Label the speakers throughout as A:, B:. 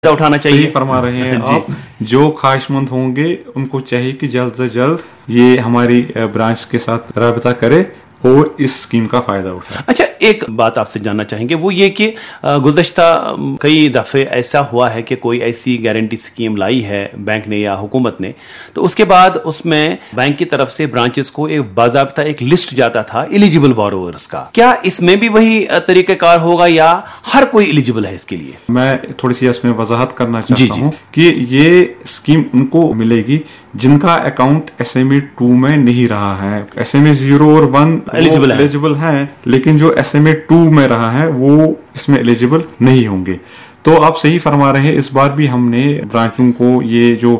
A: उठाना चाहिए।
B: सही फरमा रहे हैं आप। जो ख्वाहिशमंद होंगे उनको चाहिए कि जल्द से जल्द ये हमारी ब्रांच के साथ राबता करे और इस स्कीम का फायदा उठाए।
A: अच्छा, एक बात आपसे जानना चाहेंगे, वो ये कि गुज़श्ता कई दफ़े ऐसा हुआ है कि कोई ऐसी गारंटी स्कीम लाई है बैंक ने या हुकूमत ने, तो उसके बाद उसमें बैंक की तरफ से ब्रांचेस को एक बाज़ाब्ता एक लिस्ट जाता था एलिजिबल बोरोवर्स का। क्या इसमें भी वही तरीक़ाकार होगा या हर कोई एलिजिबल है इसके लिए?
B: मैं थोड़ी सी इसमें वजाहत करना चाहता हूँ कि ये स्कीम उनको मिलेगी जिनका अकाउंट SMA 2 में नहीं रहा है। SMA 0 और 1 एलिजिबल है, लेकिन जो SMA 2 में रहा है वो इसमें एलिजिबल नहीं होंगे। तो आप सही फरमा रहे हैं। इस बार भी हमने ब्रांचों को ये जो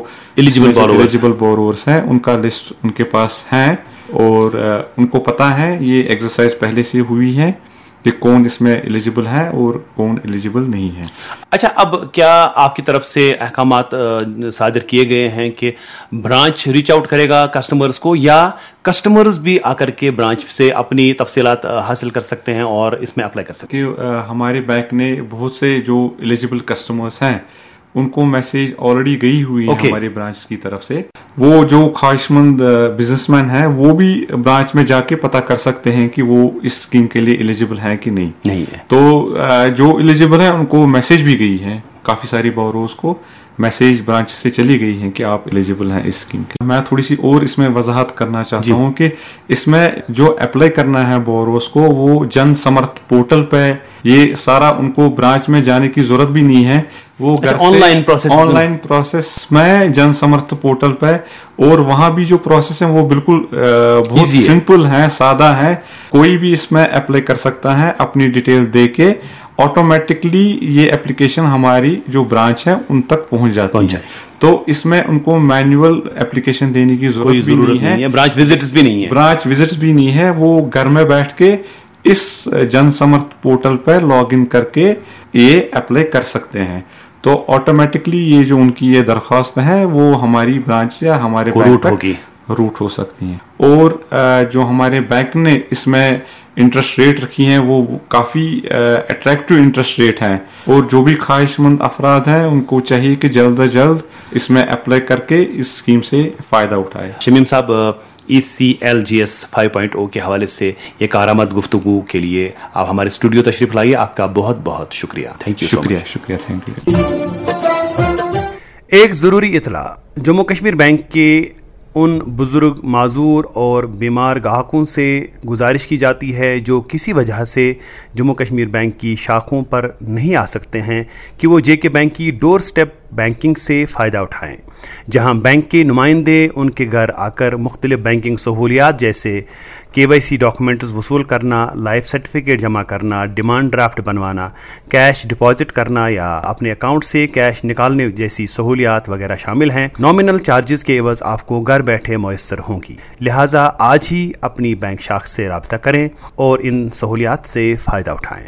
B: एलिजिबल बोरोवर्स हैं उनका लिस्ट उनके पास है और उनको पता है, ये एक्सरसाइज पहले से हुई है कि कौन इसमें एलिजिबल है और कौन एलिजिबल नहीं है।
A: अच्छा, अब क्या आपकी तरफ से अहकामात सादर किए गए हैं कि ब्रांच रीच आउट करेगा कस्टमर्स को, या कस्टमर्स भी आकर के ब्रांच से अपनी तफसीलात हासिल कर सकते हैं और इसमें अप्लाई कर सकते हैं?
B: हमारे बैंक ने बहुत से जो एलिजिबल कस्टमर्स हैं उनको मैसेज ऑलरेडी गई हुई है हमारी ब्रांच की तरफ से। वो जो ख्वाहिशमंद बिजनेसमैन है वो भी ब्रांच में जाके पता कर सकते हैं कि वो इस स्कीम के लिए एलिजिबल है कि नहीं
A: है।
B: तो जो एलिजिबल है उनको मैसेज भी गई है, काफी सारी बोरोवर्स को मैसेज ब्रांच से चली गई है कि आप एलिजिबल हैं इस स्कीम के। मैं थोड़ी सी और इसमें वजाहत करना चाहता हूँ कि इसमें जो अप्लाई करना है बोरोवर्स को वो जन समर्थ पोर्टल पे, ये सारा उनको ब्रांच में जाने की जरूरत भी नहीं है। वो
A: ऑनलाइन
B: प्रोसेस में जन समर्थ पोर्टल पे, और वहां भी जो प्रोसेस है वो बिल्कुल बहुत सिंपल है, सादा है। कोई भी इसमें अप्लाई कर सकता है अपनी डिटेल दे के। ऑटोमेटिकली ये एप्लीकेशन हमारी जो ब्रांच है उन तक पहुंच जाती है। तो इसमें उनको मैनुअल एप्लीकेशन देने की जरूरत भी नहीं है।
A: ब्रांच विजिट्स भी नहीं है। वो घर में बैठ के इस जन समर्थ पोर्टल पर लॉग इन करके ये अप्लाई कर सकते हैं। तो ऑटोमेटिकली ये जो उनकी ये दरख्वास्त है वो हमारी ब्रांच या हमारे बैंक तक रूट हो सकती हैं। और जो हमारे बैंक ने इसमें इंटरेस्ट रेट रखी हैं वो काफ़ी अट्रैक्टिव इंटरेस्ट रेट हैं, और जो भी ख्वाहिशमंद अफराद हैं उनको चाहिए कि जल्द से जल्द इसमें अप्लाई करके इस स्कीम से फ़ायदा उठाए। शमीम साहब, ECLGS 5.0 के हवाले से ये कारामद गुफ्तगू के लिए आप हमारे स्टूडियो तशरीफ लाइए। आपका बहुत बहुत शुक्रिया। Thank you.
B: शुक्रिया। Thank you.
A: एक ज़रूरी इतला, जम्मू कश्मीर बैंक के उन बुज़ुर्ग, माजूर और बीमार ग्राहकों से गुजारिश की जाती है जो किसी वजह से जम्मू कश्मीर बैंक की शाखों पर नहीं आ सकते हैं कि वो JK बैंक की डोर स्टेप बैंकिंग से फ़ायदा उठाएं, जहां बैंक के नुमाइंदे उनके घर आकर मुख्तलिफ बैंकिंग सहूलियात जैसे KYC डॉक्यूमेंट्स वसूल करना, लाइफ सर्टिफिकेट जमा करना, डिमांड ड्राफ्ट बनवाना, कैश डिपॉजिट करना या अपने अकाउंट से कैश निकालने जैसी सहूलियात वगैरह शामिल हैं। नॉमिनल चार्जेस के एवज आपको घर बैठे मुयस्सर होंगी, लिहाजा आज ही अपनी बैंक शाख से राब्ता करें और इन सहूलियात से फ़ायदा उठाएं।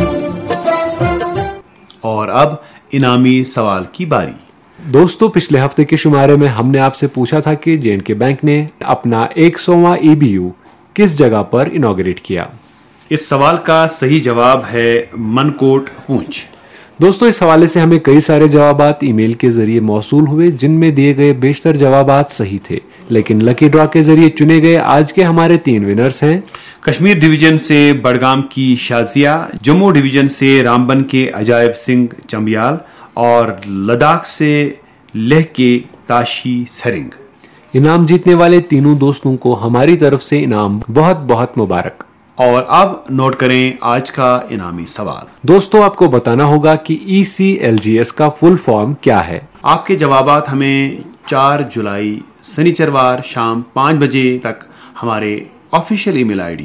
A: और अब इनामी सवाल की बारी।
C: दोस्तों, पिछले हफ्ते के शुमारे में हमने आपसे पूछा था कि J&K बैंक ने अपना 100वां EBU किस जगह पर इनॉग्रेट किया।
A: इस सवाल का सही जवाब है मनकोट, पूंछ।
C: दोस्तों, इस हवाले से हमें कई सारे जवाबात ईमेल के जरिए मौसूल हुए जिनमें दिए गए बेशतर जवाबात सही थे, लेकिन लकी ड्रॉ के जरिए चुने गए आज के हमारे 3 विनर्स हैं।
A: कश्मीर डिवीजन से बडगाम की शाजिया, जम्मू डिवीजन से रामबन के अजायब सिंह चंबियाल और लद्दाख से लेह के ताशी सरिंग।
C: इनाम जीतने वाले तीनों दोस्तों को हमारी तरफ से इनाम बहुत बहुत मुबारक।
A: और अब नोट करें आज का इनामी सवाल।
C: दोस्तों, आपको बताना होगा कि ECLGS का फुल फॉर्म क्या है।
A: आपके जवाबात हमें 4 जुलाई शनिचरवार शाम 5 बजे तक हमारे ऑफिशियल ईमेल ID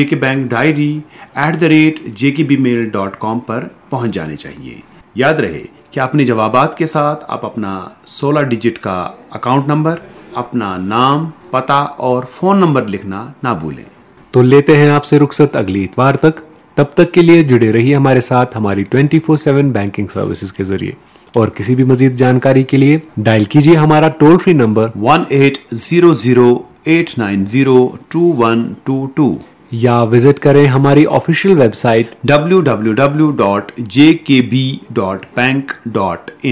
A: jkbankdiary@jkbmail.com पर पहुंच जाने चाहिए। याद रहे कि अपने जवाबात के साथ आप अपना 16 डिजिट का अकाउंट नंबर, अपना नाम, पता और फ़ोन नंबर लिखना ना भूलें।
C: तो लेते हैं आपसे रुखसत अगली इतवार तक। तब तक के लिए जुड़े रहिए हमारे साथ हमारी 24/7 बैंकिंग सर्विसेज के जरिए, और किसी भी मजीद जानकारी के लिए डायल कीजिए हमारा टोल फ्री नंबर
A: 1800-890-2122
C: या विजिट करें हमारी ऑफिशियल वेबसाइट
A: www.jkb.bank.in।